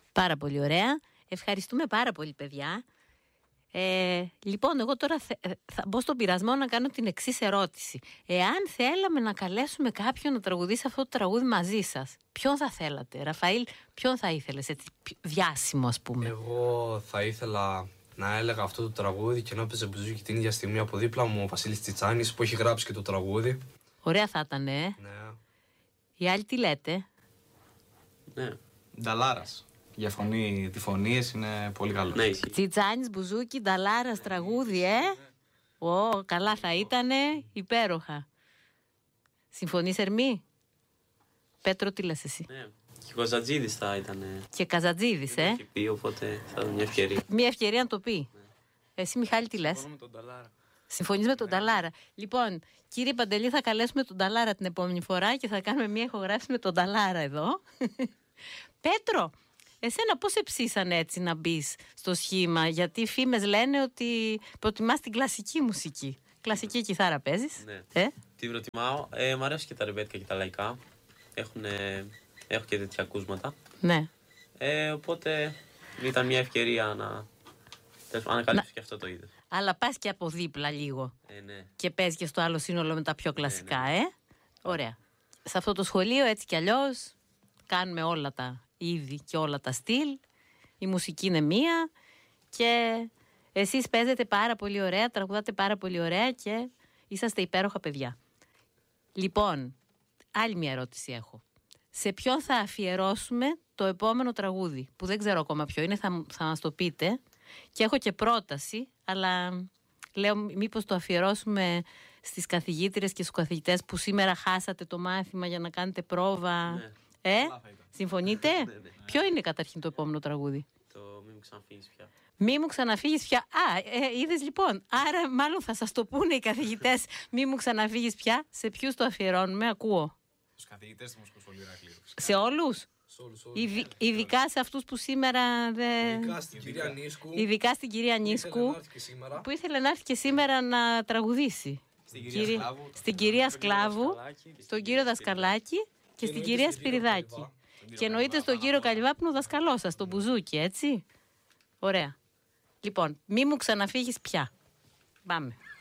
Πάρα πολύ ωραία. Ευχαριστούμε πάρα πολύ, παιδιά. Λοιπόν, εγώ τώρα θα μπω στον πειρασμό να κάνω την εξής ερώτηση. Εάν θέλαμε να καλέσουμε κάποιον να τραγουδήσει αυτό το τραγούδι μαζί σας, ποιον θα θέλατε? Ραφαήλ, ποιον θα ήθελες, έτσι, διάσημο ας πούμε? Εγώ θα ήθελα να έλεγα αυτό το τραγούδι και να έπαιζε μπουζούκι την ίδια στιγμή από δίπλα μου ο Βασίλης Τσιτσάνης που έχει γράψει και το τραγούδι. Ωραία θα ήταν, Ναι. Οι άλλοι τι λέτε? Ναι. Νταλάρας. Για φωνή, τη φωνή είναι πολύ καλό. Ναι, Τσιτσάνης, μπουζούκι, Νταλάρας, τραγούδι, καλά θα ήτανε, υπέροχα. Συμφωνείς, Ερμή? Πέτρο, τι λες εσύ? Ναι. Και ο Καζατζίδης θα ήταν. Και Καζατζίδης, Έχει πει, οπότε θα ήταν μια ευκαιρία. Μια ευκαιρία να το πει. Εσύ, Μιχάλη, τι λες? Συμφωνείς με τον Νταλάρα? Λοιπόν, κύριε Παντελή, θα καλέσουμε τον Νταλάρα την επόμενη φορά και θα κάνουμε μια ηχογράφηση με τον Νταλάρα εδώ. Πέτρο, εσένα πώς σε ψήσανε έτσι να μπεις στο σχήμα? Γιατί οι φήμες λένε ότι προτιμάς την κλασική μουσική. Κλασική κιθάρα παίζεις? Ναι. Την προτιμάω. Μ' αρέσουν και τα ρεμπέτικα και τα λαϊκά. Έχω και τέτοια ακούσματα. Ναι. Οπότε ήταν μια ευκαιρία να ανακαλύψω και αυτό το είδος. Αλλά πας και από δίπλα λίγο. Ναι. Και παίζεις και στο άλλο σύνολο με τα πιο κλασικά, ναι. Ωραία. Σε αυτό το σχολείο έτσι κι αλλιώς κάνουμε όλα τα είδη και όλα τα στυλ. Η μουσική είναι μία και εσείς παίζετε πάρα πολύ ωραία, τραγουδάτε πάρα πολύ ωραία και είσαστε υπέροχα παιδιά. Λοιπόν, άλλη μια ερώτηση έχω. Σε ποιον θα αφιερώσουμε το επόμενο τραγούδι, που δεν ξέρω ακόμα ποιο είναι, θα μας το πείτε. Και έχω και πρόταση, αλλά λέω μήπως το αφιερώσουμε στις καθηγήτριες και στους καθηγητές που σήμερα χάσατε το μάθημα για να κάνετε πρόβα. Ναι. Συμφωνείτε? Ναι. Ποιο είναι καταρχήν το επόμενο τραγούδι? Το «Μη μου ξαναφύγεις πια». Μη μου ξαναφύγεις πια. Είδες λοιπόν. Άρα μάλλον θα σας το πούνε οι καθηγητές. Μη μου ξαναφύγεις πια. Σε ποιους το αφιερώνουμε? Ακούω. Στους καθηγητές του Μουσικού Σχολείου Ηρακλείου. Σε όλους? Ειδικά σε αυτούς που σήμερα δεν... Ειδικά στην κυρία Νίσκου, που ήθελε να έρθει και σήμερα να τραγουδήσει. Στην κυρία Σκλάβου, στον κύριο Δασκαλάκη και στην κυρία Σπυριδάκη. Και εννοείται στον κύριο Καλυβάπνου, δασκαλό σας, τον Μπουζούκι, έτσι. Ωραία. Λοιπόν, μη μου ξαναφύγεις πια. Πάμε.